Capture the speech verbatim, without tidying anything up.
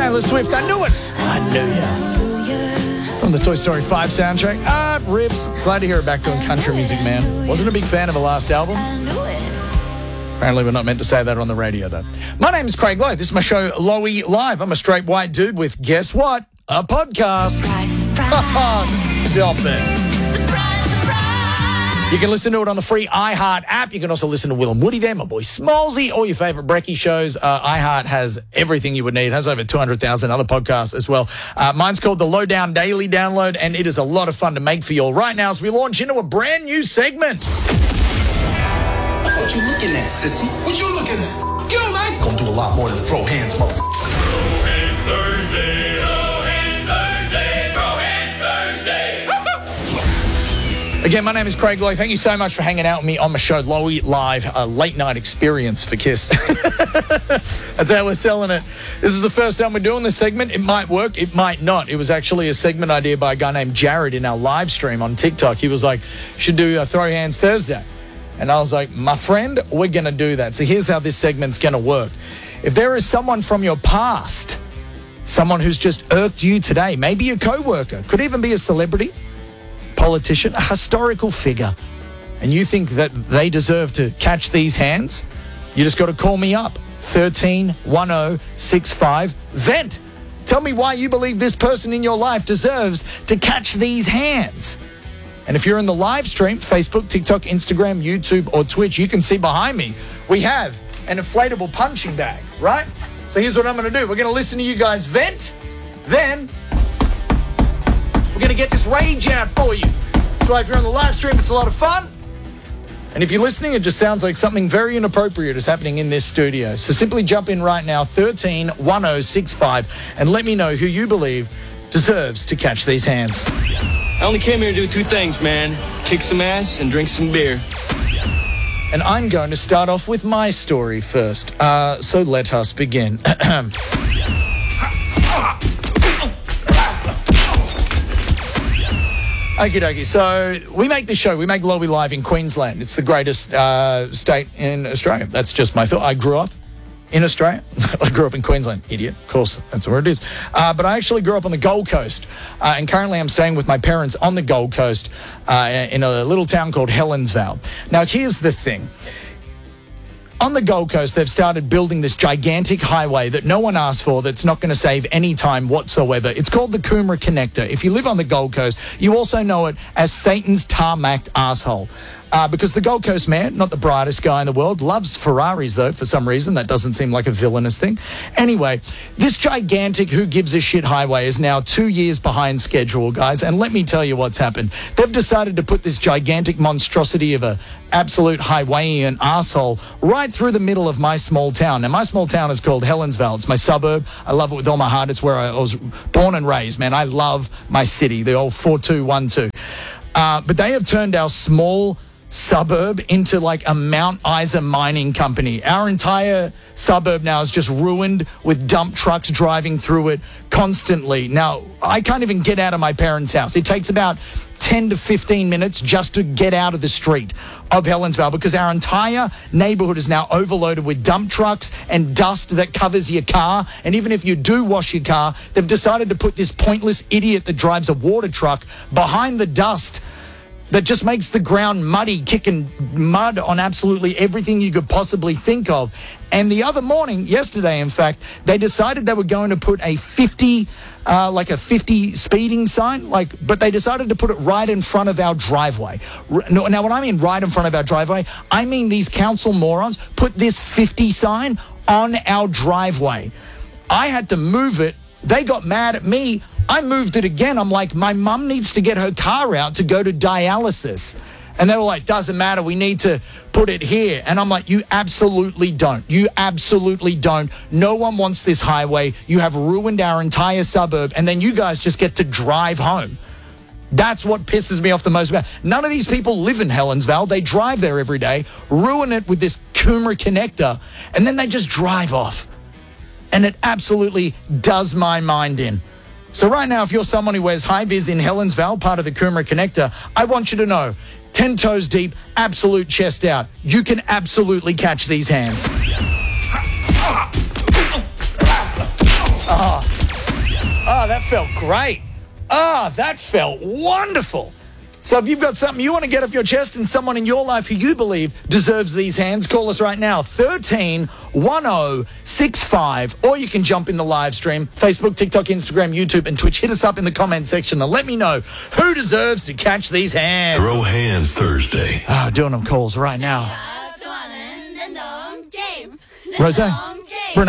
Taylor Swift, I knew it. I knew ya. From the Toy Story five soundtrack. Ah, Ribs. Glad to hear her back doing country music, man. Wasn't a big fan of her last album. Apparently we're not meant to say that on the radio, though. My name is Craig Lowe. This is my show, Lowy Live. I'm a straight white dude with, guess what? A podcast. Surprise, surprise. Stop it. Surprise, surprise. You can listen to it on the free iHeart app. You can also listen to Will and Woody there, my boy Smallsy, all your favourite brekkie shows. Uh, iHeart has everything you would need. It has over two hundred thousand other podcasts as well. Uh, mine's called the Lowdown Daily Download, and it is a lot of fun to make for you all right now as we launch into a brand new segment. What you looking at, sissy? What you looking at? Yo, man! Gonna do a lot more than throw hands, motherfucker. Throw hands Thursday, throw hands Thursday, throw hands Thursday. Again, my name is Craig Lowe. Thank you so much for hanging out with me on my show, Lowy Live, a late night experience for KISS. That's how we're selling it. This is the first time we're doing this segment. It might work, it might not. It was actually a segment idea by a guy named Jared in our live stream on TikTok. He was like, should do a Throw Hands Thursday. And I was like, my friend, we're going to do that. So here's how this segment's going to work. If there is someone from your past, someone who's just irked you today, maybe a co-worker, could even be a celebrity, politician, a historical figure, and you think that they deserve to catch these hands, you just got to call me up. thirteen one oh six five vent. Tell me why you believe this person in your life deserves to catch these hands. And if you're in the live stream, Facebook, TikTok, Instagram, YouTube, or Twitch, you can see behind me, we have an inflatable punching bag, right? So here's what I'm going to do. We're going to listen to you guys vent. Then we're going to get this rage out for you. So if you're on the live stream, it's a lot of fun. And if you're listening, it just sounds like something very inappropriate is happening in this studio. So simply jump in right now, thirteen one oh six five, and let me know who you believe deserves to catch these hands. I only came here to do two things, man. Kick some ass and drink some beer. And I'm going to start off with my story first. Uh, so let us begin. Okie dokie. So we make this show. We make Lowy Live in Queensland. It's the greatest uh, state in Australia. That's just my thought. I grew up in Australia. I grew up in Queensland. Idiot. Of course, that's where it is. Uh, but I actually grew up on the Gold Coast. Uh, and currently I'm staying with my parents on the Gold Coast uh, in a little town called Helensvale. Now, here's the thing. On the Gold Coast, they've started building this gigantic highway that no one asked for, that's not going to save any time whatsoever. It's called the Coomera Connector. If you live on the Gold Coast, you also know it as Satan's tarmacked asshole. Uh, because the Gold Coast man, not the brightest guy in the world, loves Ferraris, though, for some reason. That doesn't seem like a villainous thing. Anyway, this gigantic who gives a shit highway is now two years behind schedule, guys. And let me tell you what's happened. They've decided to put this gigantic monstrosity of a absolute Hawaiian asshole right through the middle of my small town. Now, my small town is called Helensvale. It's my suburb. I love it with all my heart. It's where I was born and raised, man. I love my city, the old four two one two. Uh, but they have turned our small suburb into like a Mount Isa mining company. Our entire suburb now is just ruined with dump trucks driving through it constantly. Now, I can't even get out of my parents' house. It takes about ten to fifteen minutes just to get out of the street of Helensvale because our entire neighborhood is now overloaded with dump trucks and dust that covers your car. And even if you do wash your car, they've decided to put this pointless idiot that drives a water truck behind the dust that just makes the ground muddy, kicking mud on absolutely everything you could possibly think of. And the other morning, yesterday, in fact, they decided they were going to put a fifty, uh, like a fifty speeding sign, like, but they decided to put it right in front of our driveway. Now, when I mean right in front of our driveway, I mean these council morons put this fifty sign on our driveway. I had to move it. They got mad at me. I moved it again. I'm like, my mum needs to get her car out to go to dialysis. And they were like, doesn't matter. We need to put it here. And I'm like, you absolutely don't. You absolutely don't. No one wants this highway. You have ruined our entire suburb. And then you guys just get to drive home. That's what pisses me off the most about. None of these people live in Helensvale. They drive there every day, ruin it with this Coomera Connector, and then they just drive off. And it absolutely does my mind in. So right now, if you're someone who wears high-vis in Helensvale, part of the Coomera Connector, I want you to know, ten toes deep, absolute chest out, you can absolutely catch these hands. Oh, felt great. Ah, that felt wonderful. So if you've got something you want to get off your chest and someone in your life who you believe deserves these hands, call us right now, thirteen one oh six five, or you can jump in the live stream, Facebook, TikTok, Instagram, YouTube, and Twitch. Hit us up in the comment section and let me know who deserves to catch these hands. Throw Hands Thursday. Ah, doing them calls right now. Rose.